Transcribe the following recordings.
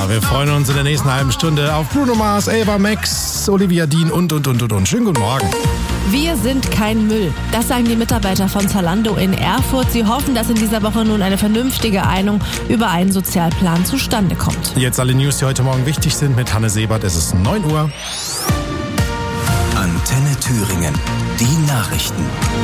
wir freuen uns in der nächsten halben Stunde auf Bruno Mars, Ava Max, Olivia Dean und. Schönen guten Morgen. Wir sind kein Müll. Das sagen die Mitarbeiter von Zalando in Erfurt. Sie hoffen, dass in dieser Woche nun eine vernünftige Einigung über einen Sozialplan zustande kommt. Jetzt alle News, die heute Morgen wichtig sind mit Hanne Sebert. Es ist 9 Uhr. Antenne Thüringen. Die Nachrichten.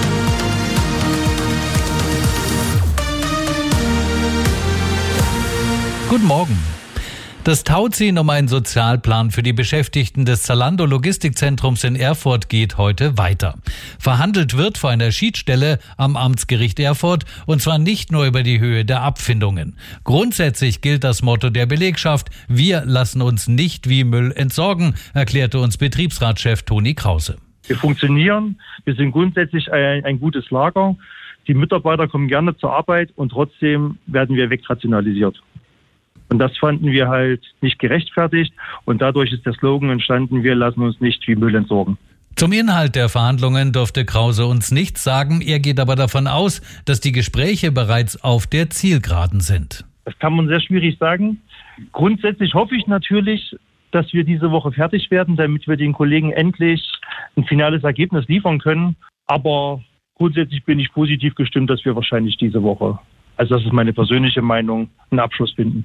Guten Morgen. Das Tauziehen um einen Sozialplan für die Beschäftigten des Zalando Logistikzentrums in Erfurt geht heute weiter. Verhandelt wird vor einer Schiedsstelle am Amtsgericht Erfurt, und zwar nicht nur über die Höhe der Abfindungen. Grundsätzlich gilt das Motto der Belegschaft: Wir lassen uns nicht wie Müll entsorgen, erklärte uns Betriebsratschef Toni Krause. Wir funktionieren, wir sind grundsätzlich ein gutes Lager. Die Mitarbeiter kommen gerne zur Arbeit und trotzdem werden wir wegrationalisiert. Und das fanden wir halt nicht gerechtfertigt und dadurch ist der Slogan entstanden: Wir lassen uns nicht wie Müll entsorgen. Zum Inhalt der Verhandlungen durfte Krause uns nichts sagen. Er geht aber davon aus, dass die Gespräche bereits auf der Zielgeraden sind. Das kann man sehr schwierig sagen. Grundsätzlich hoffe ich natürlich, dass wir diese Woche fertig werden, damit wir den Kollegen endlich ein finales Ergebnis liefern können. Aber grundsätzlich bin ich positiv gestimmt, dass wir wahrscheinlich diese Woche, also das ist meine persönliche Meinung, einen Abschluss finden.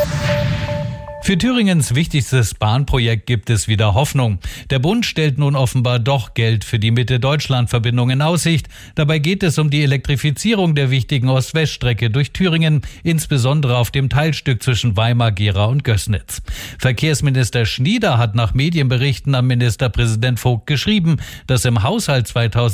Für Thüringens wichtigstes Bahnprojekt gibt es wieder Hoffnung. Der Bund stellt nun offenbar doch Geld für die Mitte-Deutschland-Verbindung in Aussicht. Dabei geht es um die Elektrifizierung der wichtigen Ost-West-Strecke durch Thüringen, insbesondere auf dem Teilstück zwischen Weimar, Gera und Gößnitz. Verkehrsminister Schnieder hat nach Medienberichten an Ministerpräsident Vogt geschrieben, dass im Haushalt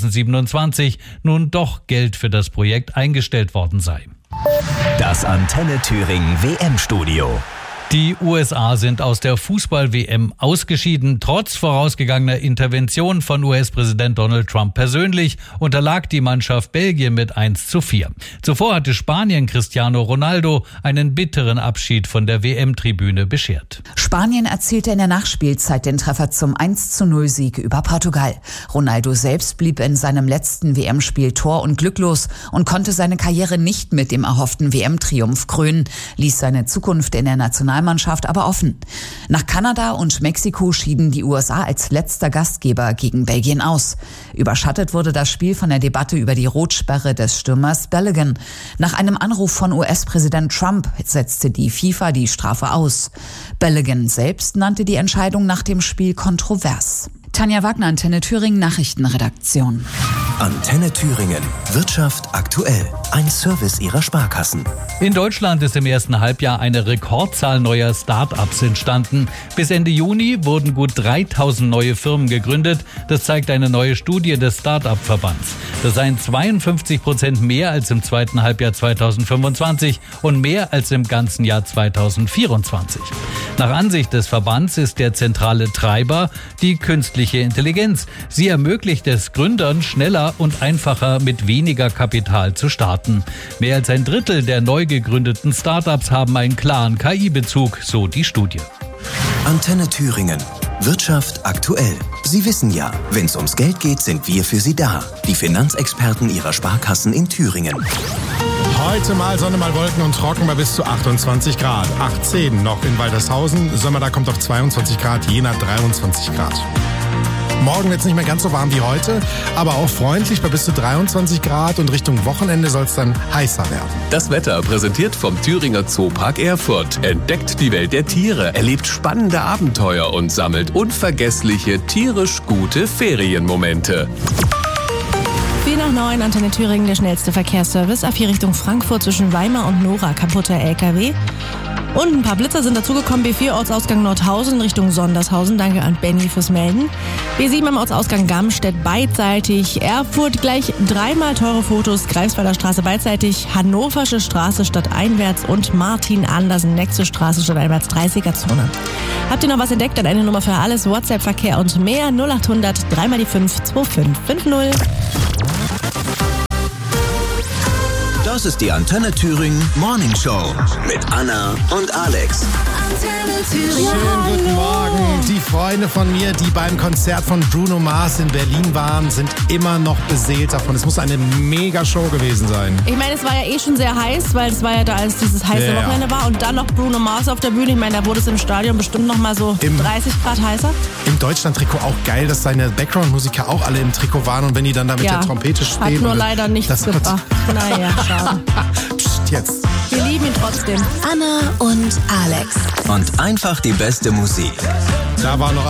2027 nun doch Geld für das Projekt eingestellt worden sei. Das Antenne Thüringen WM-Studio. Die USA sind aus der Fußball-WM ausgeschieden. Trotz vorausgegangener Intervention von US-Präsident Donald Trump persönlich unterlag die Mannschaft Belgien mit 1:4. Zuvor hatte Spanien Cristiano Ronaldo einen bitteren Abschied von der WM-Tribüne beschert. Spanien erzielte in der Nachspielzeit den Treffer zum 1:0-Sieg über Portugal. Ronaldo selbst blieb in seinem letzten WM-Spiel tor- und glücklos und konnte seine Karriere nicht mit dem erhofften WM-Triumph krönen, ließ seine Zukunft in der Nationalmannschaft aber offen. Nach Kanada und Mexiko schieden die USA als letzter Gastgeber gegen Belgien aus. Überschattet wurde das Spiel von der Debatte über die Rotsperre des Stürmers Balogun. Nach einem Anruf von US-Präsident Trump setzte die FIFA die Strafe aus. Balogun selbst nannte die Entscheidung nach dem Spiel kontrovers. Tanja Wagner, Antenne Thüringen, Nachrichtenredaktion. Antenne Thüringen. Wirtschaft aktuell. Ein Service Ihrer Sparkassen. In Deutschland ist im ersten Halbjahr eine Rekordzahl neuer Start-ups entstanden. Bis Ende Juni wurden gut 3000 neue Firmen gegründet. Das zeigt eine neue Studie des Start-up-Verbands. Das seien 52% mehr als im zweiten Halbjahr 2025 und mehr als im ganzen Jahr 2024. Nach Ansicht des Verbands ist der zentrale Treiber die künstliche Intelligenz. Sie ermöglicht es Gründern, schneller und einfacher mit weniger Kapital zu starten. Mehr als ein Drittel der neu gegründeten Startups haben einen klaren KI-Bezug, so die Studie. Antenne Thüringen. Wirtschaft aktuell. Sie wissen ja, wenn es ums Geld geht, sind wir für Sie da. Die Finanzexperten Ihrer Sparkassen in Thüringen. Heute mal Sonne, mal Wolken und trocken bei bis zu 28 Grad. 18 noch in Waltershausen. Sommer, da kommt auf 22 Grad, Jena 23 Grad. Morgen wird es nicht mehr ganz so warm wie heute, aber auch freundlich bei bis zu 23 Grad und Richtung Wochenende soll es dann heißer werden. Das Wetter präsentiert vom Thüringer Zoopark Erfurt. Entdeckt die Welt der Tiere, erlebt spannende Abenteuer und sammelt unvergessliche, tierisch gute Ferienmomente. 4:09, Antenne Thüringen, der schnellste Verkehrsservice. A4 Richtung Frankfurt zwischen Weimar und Nora, kaputter LKW. Und ein paar Blitzer sind dazugekommen. B4 Ortsausgang Nordhausen Richtung Sondershausen. Danke an Benny fürs Melden. B7 am Ortsausgang Gamstedt beidseitig. Erfurt gleich 3-mal teure Fotos. Greifswalder Straße beidseitig. Hannoversche Straße stadteinwärts und Martin-Andersen-Nexe Straße stadteinwärts 30er-Zone. Habt ihr noch was entdeckt? Dann eine Nummer für alles. WhatsApp-Verkehr und mehr. 0800 3 die 5 2550. Das ist die Antenne Thüringen Morning Show mit Anna und Alex. Schönen guten Morgen. Die Freunde von mir, die beim Konzert von Bruno Mars in Berlin waren, sind immer noch beseelt davon. Es muss eine Mega-Show gewesen sein. Ich meine, es war ja schon sehr heiß, weil es war ja da, als dieses heiße Wochenende war. Und dann noch Bruno Mars auf der Bühne. Ich meine, da wurde es im Stadion bestimmt noch mal so 30 Grad heißer. Im Deutschland-Trikot auch geil, dass seine Background-Musiker auch alle im Trikot waren. Und wenn die dann da mit der Trompete stehen. Hat nur leider nichts gebracht. Naja, schade. Psst, jetzt. Wir lieben ihn trotzdem. Anna und Alex. Und einfach die beste Musik. Da war noch